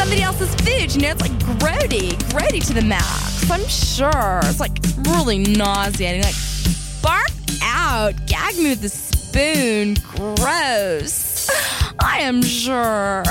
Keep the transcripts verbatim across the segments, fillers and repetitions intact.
somebody else's food. You know, it's like grody, grody to the max. I'm sure. It's like really nauseating. Like, bark out. Gag me with a spoon. Gross. I am sure.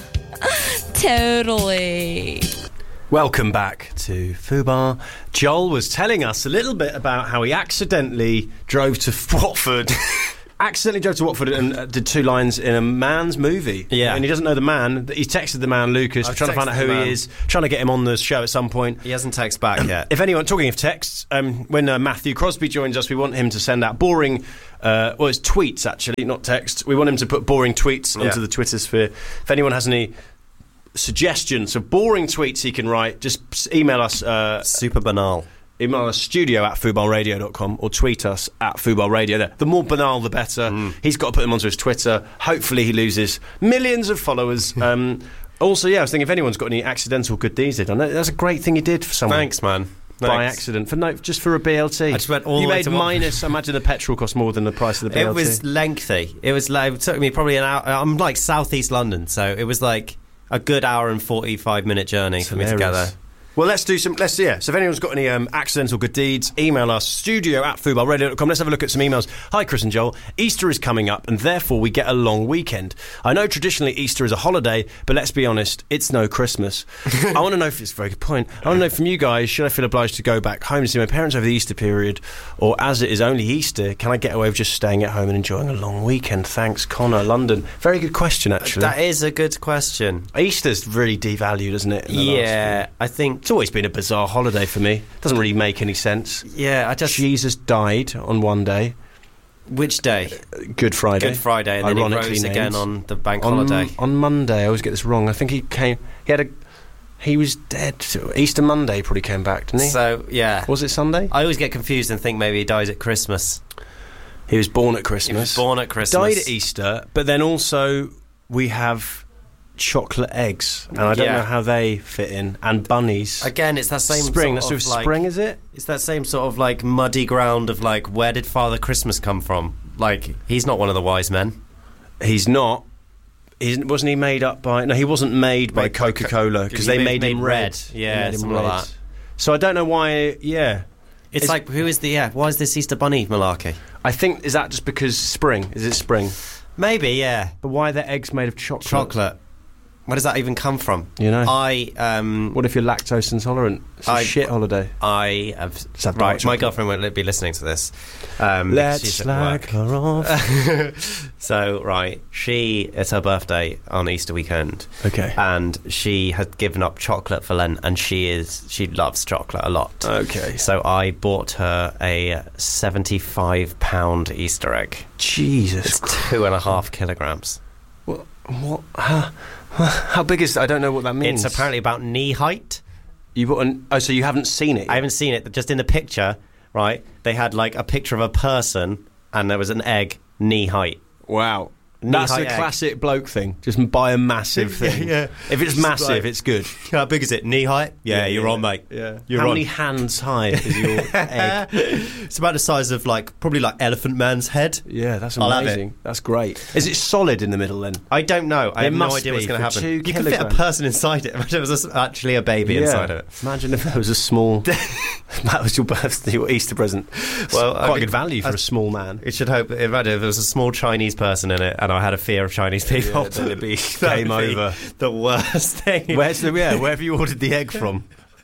Totally. Welcome back to Fubar. Joel was telling us a little bit about how he accidentally drove to Watford. accidentally drove to Watford and uh, did two lines in a man's movie. Yeah. And he doesn't know the man. He's texted the man, Lucas, I've trying to find out who he is, trying to get him on the show at some point. He hasn't texted back yet. If anyone, talking of texts, um, when uh, Matthew Crosby joins us, we want him to send out boring, uh, well, it's tweets actually, not text. We want him to put boring tweets Yeah. onto the Twitter sphere. If anyone has any suggestions of boring tweets he can write, just email us. Uh, Super banal. Email us studio at fubar radio dot com or tweet us at fubar radio. There. The more banal, the better. Mm. He's got to put them onto his Twitter. Hopefully he loses millions of followers. um, also, yeah, I was thinking if anyone's got any accidental good deeds he done, that's a great thing he did for someone. Thanks, man. By Thanks. accident, for no, just for a B L T. I just went all you the way made to minus. I imagine the petrol cost more than the price of the B L T. It was lengthy. It was like, it took me probably an hour. I'm like southeast London, so it was like a good hour and forty-five minute journey It's for me to hilarious. get there. Well, let's do some. Let's yeah. So if anyone's got any um, accidental good deeds, email us studio at fubar radio dot com. Let's have a look at some emails. Hi, Chris and Joel. Easter is coming up, and therefore we get a long weekend. I know traditionally Easter is a holiday, but let's be honest, it's no Christmas. I want to know if it's a very good point. I want to know from you guys: should I feel obliged to go back home to see my parents over the Easter period, or as it is only Easter, can I get away with just staying at home and enjoying a long weekend? Thanks, Connor, London. Very good question, actually. That is a good question. Easter's really devalued, isn't it? in the last Yeah, few- I think. It's always been a bizarre holiday for me. Doesn't really make any sense. Yeah, I just. Jesus died on one day, Which day? Good Friday. Good Friday, and then he Ironically rose named. again on the bank on, holiday. on Monday. I always get this wrong. I think he came. He had a. He was dead. Easter Monday probably came back, didn't he? So yeah, Was it Sunday? I always get confused and think maybe he dies at Christmas. He was born at He Christmas. was born at Christmas. Died at Easter, but then also we have chocolate eggs, and I don't Yeah. know how they fit in, and bunnies. Again, it's that same spring. Sort That's of with like, spring, is it? It's that same sort of like muddy ground of like, where did Father Christmas come from? Like, he's not one of the wise men. He's not. He's, wasn't he made up by? No, he wasn't made by Made by Coca-Cola because they made, made him red. red. Yeah, They made him something like red. that. So I don't know why. Yeah, It's, It's- like, who is the yeah? Why is this Easter Bunny malarkey? I think is that just because spring? Is it spring? Maybe, yeah. But why are their eggs made of chocolate? Chocolate. Where does that even come from? You know. I um What if you're lactose intolerant? It's a I- shit holiday. I have have dark right. My chocolate. girlfriend won't be listening to this. Um, because she's Let's at slag work. her off. So right, she it's her birthday on Easter weekend. Okay. And she had given up chocolate for Lent, and she is she loves chocolate a lot. Okay. So I bought her a seventy-five pound Easter egg. Jesus. It's two and a half kilograms. What? What? How, how big is? I don't know what that means. It's apparently about knee height. You bought an, oh, so you haven't seen it? I haven't seen it. Just in the picture, right? They had like a picture of a person, and there was an egg knee height. Wow. Knee That's height a egg. classic bloke thing. Just buy a massive thing. Yeah. If it's Just massive, like- it's good. How big is it? Knee height? Yeah, you're yeah. on, mate. Yeah. You're How on. many hands high is your egg? It's about the size of like probably like Elephant Man's head. Yeah, that's I'll have amazing. That's great. Is it solid in the middle then? I don't know. I It have no must idea what's be going to for happen. two You can fit a kilograms. person inside it. Imagine if it was actually a baby inside of it. Imagine if there was a small. That was your birthday, your Easter present. Well, Quite I mean, good value for I- a small man. It should hope. Imagine if there was a small Chinese person in it, and I had a fear of Chinese people. Yeah, then it'd be That game would be over. The worst thing. Where's the yeah? Where have you ordered the egg from?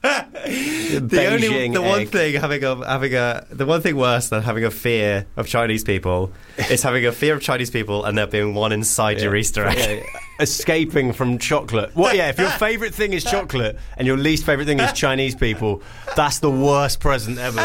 the the only Beijing the one egg. thing having a having a the one thing worse than having a fear of Chinese people is having a fear of Chinese people and there being one inside your Easter egg. Yeah, yeah. Escaping from chocolate. What? Yeah, if your favourite thing is chocolate and your least favourite thing is Chinese people, that's the worst present ever.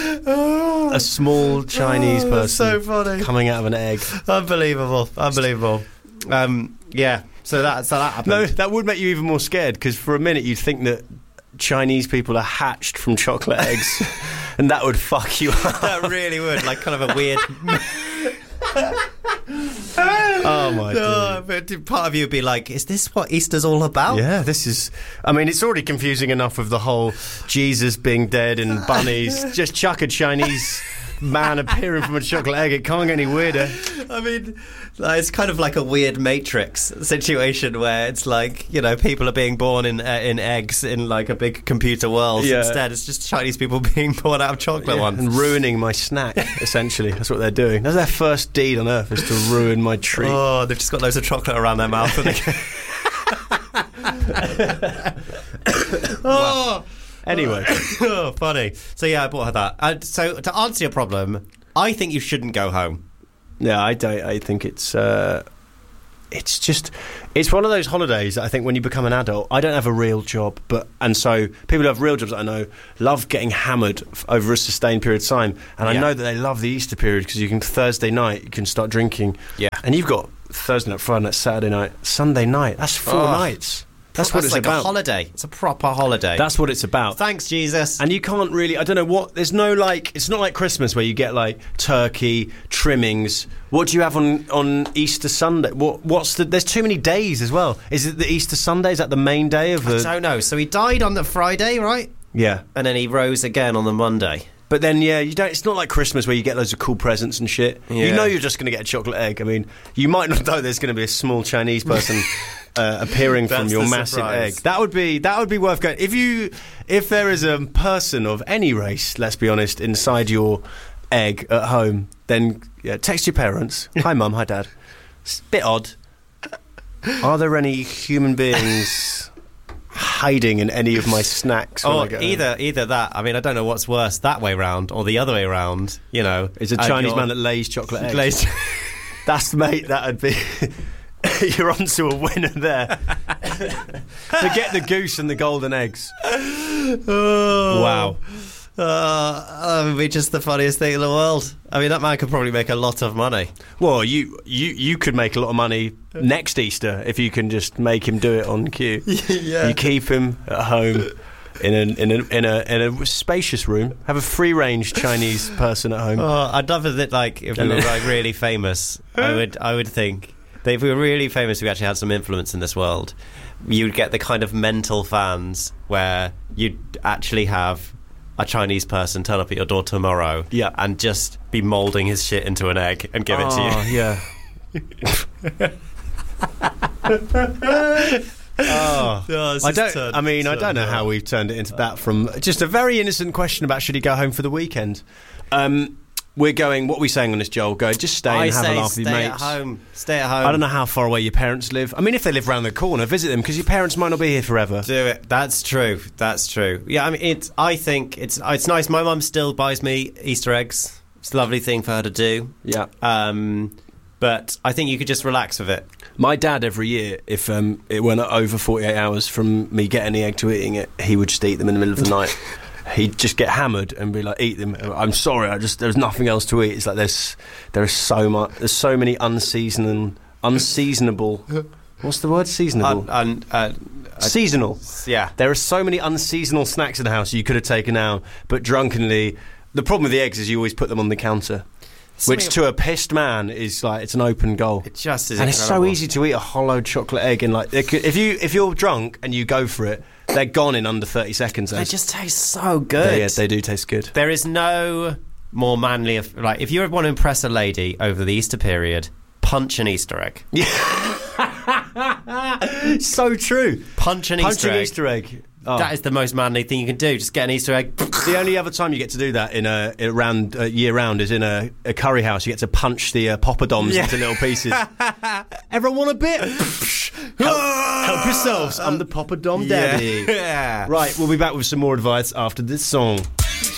A small Chinese Oh, person so funny. coming out of an egg. Unbelievable, unbelievable. Um, yeah. So that so that happened. No, that would make you even more scared because for a minute you'd think that Chinese people are hatched from chocolate eggs, and that would fuck you up. That really would, like, kind of a weird. Oh my No, god. but part of you would be like, "Is this what Easter's all about?" Yeah, this is. I mean, it's already confusing enough with the whole Jesus being dead and bunnies. Just chuck a Chinese man appearing from a chocolate egg. It can't get any weirder. I mean, like, it's kind of like a weird Matrix situation where it's like, you know, people are being born in uh, in eggs in like a big computer world. Yeah. Instead, it's just Chinese people being born out of chocolate Yeah, ones. and ruining my snack, essentially. That's what they're doing. That's their first deed on earth, is to ruin my treat. Oh, they've just got loads of chocolate around their mouth. And they oh, Anyway. oh, funny. So yeah, I bought her that. And so to answer your problem, I think you shouldn't go home. Yeah, I don't. I think it's uh, it's just it's one of those holidays that I think when you become an adult, I don't have a real job, but and so people who have real jobs that I know love getting hammered f- over a sustained period of time, and I Yeah. know that they love the Easter period because you can Thursday night you can start drinking, Yeah. and you've got Thursday night, Friday night, Saturday night, Sunday night. That's four Oh. nights. That's what it's like about. a holiday. It's a proper holiday. That's what it's about. Thanks, Jesus. And you can't really, I don't know what, there's no like, it's not like Christmas where you get like turkey, trimmings. What do you have on, on Easter Sunday? What What's the, there's too many days as well. Is it the Easter Sunday? Is that the main day of the? I don't know. So he died on the Friday, right? Yeah. And then he rose again on the Monday. But then, yeah, you don't. It's not like Christmas where you get loads of cool presents and shit. Yeah. You know you're just going to get a chocolate egg. I mean, you might not know there's going to be a small Chinese person uh, appearing from That's your the massive surprise. egg. That would be that would be worth going. If you if there is a person of any race, let's be honest, inside your egg at home, then yeah, text your parents. Hi, mum. Hi, dad. It's a bit odd. Are there any human beings hiding in any of my snacks? when I Or get home? either either that. I mean, I don't know what's worse, that way round or the other way round. You know, It's a And Chinese you're- man that lays chocolate eggs. Glazed- That's, mate, that'd be... You're onto a winner there. Forget the goose and the golden eggs. Oh. Wow. Uh, that would be just the funniest thing in the world. I mean, that man could probably make a lot of money. Well, you, you, you could make a lot of money next Easter if you can just make him do it on cue. Yeah. You keep him at home in a, in a, in a, in a spacious room. Have a free-range Chinese person at home. Oh, I'd love it that, like, if we were like really famous, I would, I would think that if we were really famous, we actually had some influence in this world. You'd get the kind of mental fans where you'd actually have a Chinese person turn up at your door tomorrow, Yeah. and just be moulding his shit into an egg and give it to you. Oh, yeah. Oh. Oh, it's I just don't. turned- I mean, I turned don't know out. how we've turned it into that from just a very innocent question about should he go home for the weekend. Um, we're going. What are we saying on this, Joel? Go. Just stay I and have say a laugh with stay your at mates. home. Stay at home. I don't know how far away your parents live. I mean, if they live round the corner, visit them because your parents might not be here forever. Do it. That's true. That's true. Yeah, I mean, it's. I think it's. It's nice. My mum still buys me Easter eggs. It's a lovely thing for her to do. Yeah. Um, but I think you could just relax with it. My dad, every year, if um, it went over forty-eight hours from me getting the egg to eating it, he would just eat them in the middle of the night. He'd just get hammered and be like, "Eat them." I'm sorry, I just there's nothing else to eat. It's like there's there's so much, there's so many unseasonal, unseasonable. What's the word? Seasonable. Un, un, uh, Seasonal. yeah. There are so many unseasonal snacks in the house you could have taken out, but drunkenly. The problem with the eggs is you always put them on the counter, which Something- to a pissed man is like it's an open goal. It just is And it's so incredible. easy to eat a hollow chocolate egg, and like it could, if you if you're drunk and you go for it, they're gone in under thirty seconds. They those. just taste so good. They, yeah, they do taste good. There is no more manly of, like, if you want to impress a lady over the Easter period, punch an Easter egg. So true. Punch an Punch Easter an egg. Easter egg. Oh. That is the most manly thing you can do. Just get an Easter egg. The only other time you get to do that in a in around uh, year round is in a, a curry house. You get to punch the uh, poppadoms Yeah. into little pieces. Everyone want a bit? help, help yourselves. I'm the poppadom daddy. Yeah. Right, we'll be back with some more advice after this song.